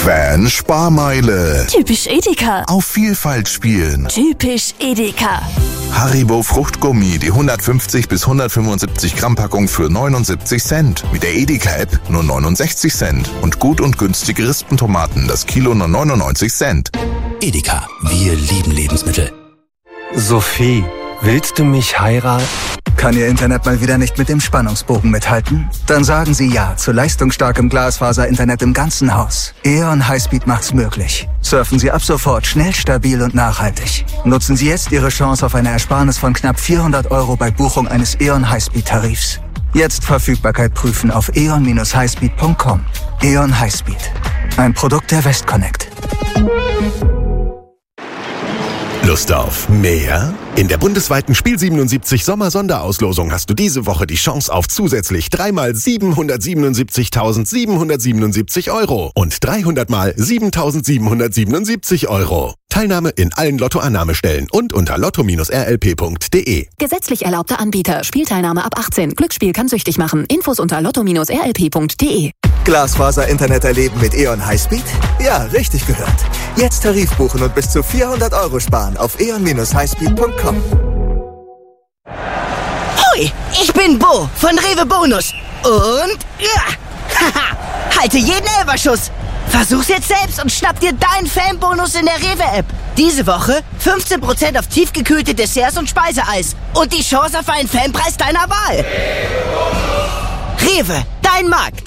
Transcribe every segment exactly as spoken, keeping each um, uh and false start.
Van Sparmeile. Typisch Edeka. Auf Vielfalt spielen. Typisch Edeka. Haribo Fruchtgummi, die hundertfünfzig bis hundertfünfundsiebzig Gramm Packung für neunundsiebzig Cent. Mit der Edeka-App nur neunundsechzig Cent. Und gut und günstige Rispentomaten, das Kilo nur neunundneunzig Cent. Edeka, wir lieben Lebensmittel. Sophie, willst du mich heiraten? Kann Ihr Internet mal wieder nicht mit dem Spannungsbogen mithalten? Dann sagen Sie ja zu leistungsstarkem Glasfaser-Internet im ganzen Haus. E O N Highspeed macht's möglich. Surfen Sie ab sofort schnell, stabil und nachhaltig. Nutzen Sie jetzt Ihre Chance auf eine Ersparnis von knapp vierhundert Euro bei Buchung eines E O N Highspeed-Tarifs. Jetzt Verfügbarkeit prüfen auf e o n dash highspeed punkt com. E O N Highspeed. Ein Produkt der Westconnect. Lust auf mehr? In der bundesweiten Spiel siebenundsiebzig Sommer-Sonderauslosung hast du diese Woche die Chance auf zusätzlich dreimal siebenhundertsiebenundsiebzigtausendsiebenhundertsiebenundsiebzig Euro und dreihundert mal siebentausendsiebenhundertsiebenundsiebzig Euro. Teilnahme in allen Lottoannahmestellen und unter lotto Bindestrich r l p punkt d e. Gesetzlich erlaubter Anbieter. Spielteilnahme ab achtzehn. Glücksspiel kann süchtig machen. Infos unter lotto Bindestrich r l p punkt d e. Glasfaser-Internet erleben mit E O N Highspeed? Ja, richtig gehört. Jetzt Tarif buchen und bis zu vierhundert Euro sparen auf e o n dash highspeed punkt com. Hui, ich bin Bo von Rewe Bonus. Und ja, haha, halte jeden Elferschuss. Versuch's jetzt selbst und schnapp dir deinen Fanbonus in der Rewe-App. Diese Woche fünfzehn Prozent auf tiefgekühlte Desserts und Speiseeis. Und die Chance auf einen Fanpreis deiner Wahl. Rewe, dein Markt.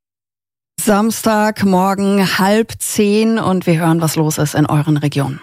Samstagmorgen halb zehn und wir hören, was los ist in euren Regionen.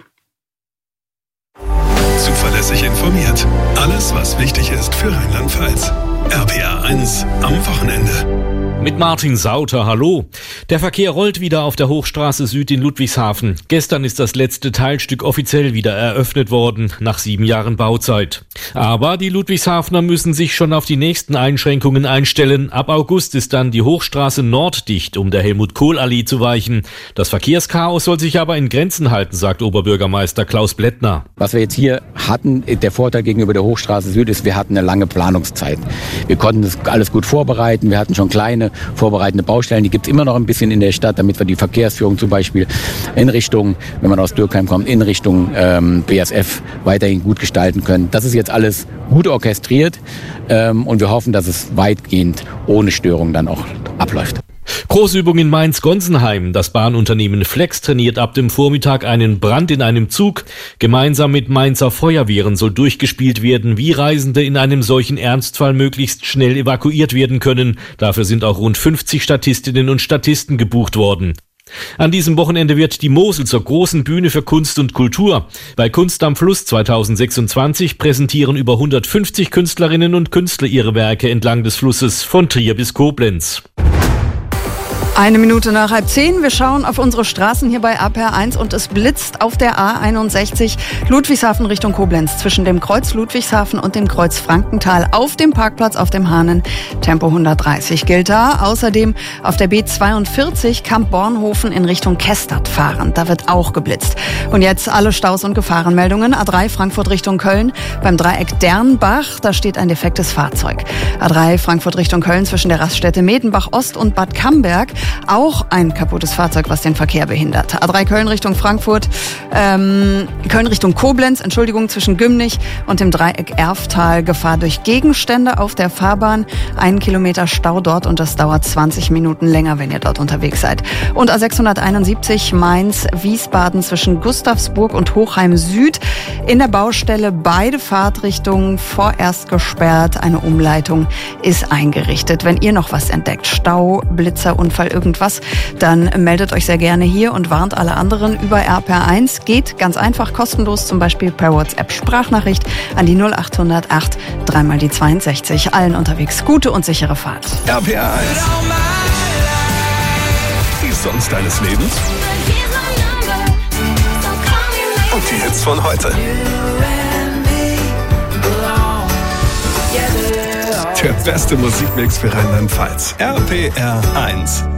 Zuverlässig informiert. Alles, was wichtig ist für Rheinland-Pfalz. R P R eins am Wochenende. Mit Martin Sauter, hallo. Der Verkehr rollt wieder auf der Hochstraße Süd in Ludwigshafen. Gestern ist das letzte Teilstück offiziell wieder eröffnet worden, nach sieben Jahren Bauzeit. Aber die Ludwigshafener müssen sich schon auf die nächsten Einschränkungen einstellen. Ab August ist dann die Hochstraße Nord dicht, um der Helmut-Kohl-Allee zu weichen. Das Verkehrschaos soll sich aber in Grenzen halten, sagt Oberbürgermeister Klaus Blättner. Was wir jetzt hier hatten, der Vorteil gegenüber der Hochstraße Süd ist, wir hatten eine lange Planungszeit. Wir konnten das alles gut vorbereiten, wir hatten schon kleine vorbereitende Baustellen, die gibt es immer noch ein bisschen in der Stadt, damit wir die Verkehrsführung zum Beispiel in Richtung, wenn man aus Dürkheim kommt, in Richtung ähm, B S F weiterhin gut gestalten können. Das ist jetzt alles gut orchestriert ähm, und wir hoffen, dass es weitgehend ohne Störung dann auch abläuft. Großübung in Mainz-Gonsenheim. Das Bahnunternehmen Flex trainiert ab dem Vormittag einen Brand in einem Zug. Gemeinsam mit Mainzer Feuerwehren soll durchgespielt werden, wie Reisende in einem solchen Ernstfall möglichst schnell evakuiert werden können. Dafür sind auch rund fünfzig Statistinnen und Statisten gebucht worden. An diesem Wochenende wird die Mosel zur großen Bühne für Kunst und Kultur. Bei Kunst am Fluss zweitausendsechsundzwanzig präsentieren über hundertfünfzig Künstlerinnen und Künstler ihre Werke entlang des Flusses von Trier bis Koblenz. Eine Minute nach halb zehn. Wir schauen auf unsere Straßen hier bei R P R eins und es blitzt auf der A einundsechzig Ludwigshafen Richtung Koblenz zwischen dem Kreuz Ludwigshafen und dem Kreuz Frankenthal auf dem Parkplatz auf dem Hahnen. Tempo hundertdreißig gilt da. Außerdem auf der B zweiundvierzig Kamp Bornhofen in Richtung Kestert fahren. Da wird auch geblitzt. Und jetzt alle Staus und Gefahrenmeldungen. A drei Frankfurt Richtung Köln beim Dreieck Dernbach. Da steht ein defektes Fahrzeug. A drei Frankfurt Richtung Köln zwischen der Raststätte Medenbach Ost und Bad Camberg. Auch ein kaputtes Fahrzeug, was den Verkehr behindert. A drei Köln Richtung Frankfurt, ähm, Köln Richtung Koblenz, Entschuldigung, zwischen Gümnich und dem Dreieck Erftal. Gefahr durch Gegenstände auf der Fahrbahn. Einen Kilometer Stau dort und das dauert zwanzig Minuten länger, wenn ihr dort unterwegs seid. Und A sechshunderteinundsiebzig Mainz-Wiesbaden zwischen Gustavsburg und Hochheim Süd. In der Baustelle beide Fahrtrichtungen vorerst gesperrt. Eine Umleitung ist eingerichtet. Wenn ihr noch was entdeckt, Stau, Blitzer, Unfall, irgendwas, dann meldet euch sehr gerne hier und warnt alle anderen über R P R eins. Geht ganz einfach kostenlos, zum Beispiel per WhatsApp-Sprachnachricht an die null acht null acht drei mal die zweiundsechzig. Allen unterwegs gute und sichere Fahrt. R P R eins. Die Songs deines Lebens. Und die Hits von heute. Der beste Musikmix für Rheinland-Pfalz. R P R eins.